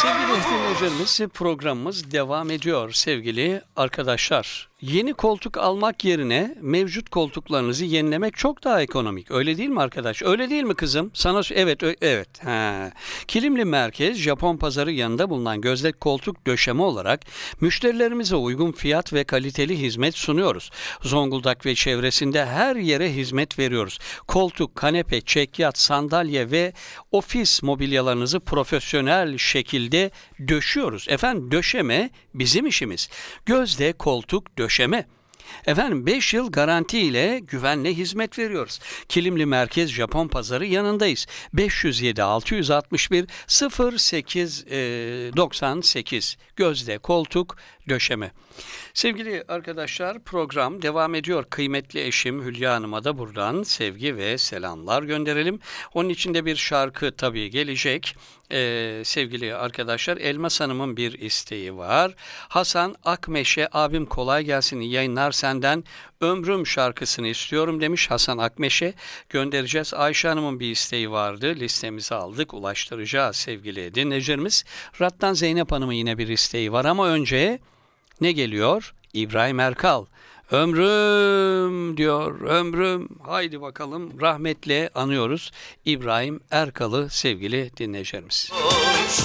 Sevgili dinleyicilerimiz, programımız devam ediyor sevgili arkadaşlar. Yeni koltuk almak yerine mevcut koltuklarınızı yenilemek çok daha ekonomik. Öyle değil mi arkadaş? Öyle değil mi kızım? Evet, evet. Kilimli Merkez, Japon pazarı yanında bulunan gözde koltuk döşeme olarak müşterilerimize uygun fiyat ve kaliteli hizmet sunuyoruz. Zonguldak ve çevresinde her yere hizmet veriyoruz. Koltuk, kanepe, çekyat, sandalye ve ofis mobilyalarınızı profesyonel şekilde döşüyoruz. Efendim, döşeme bizim işimiz. Gözde koltuk döşeme. Efendim, 5 yıl garanti ile güvenle hizmet veriyoruz. Kilimli Merkez Japon Pazarı yanındayız. 507 661 08 98 Gözde koltuk döşeme. Sevgili arkadaşlar, program devam ediyor. Kıymetli eşim Hülya Hanım'a da buradan sevgi ve selamlar gönderelim. Onun için de bir şarkı tabii gelecek. Sevgili arkadaşlar, Elmas Hanım'ın bir isteği var. Hasan Akmeşe, abim kolay gelsin, iyi yayınlar senden. Ömrüm şarkısını istiyorum demiş Hasan Akmeşe. Göndereceğiz. Ayşe Hanım'ın bir isteği vardı. Listemizi aldık. Ulaştıracağız sevgili dinleyicilerimiz. Rattan Zeynep Hanım'ın yine bir isteği var ama önce ne geliyor? İbrahim Erkal. Ömrüm diyor, ömrüm. Haydi bakalım, rahmetle anıyoruz İbrahim Erkal'ı sevgili dinleyicilerimiz.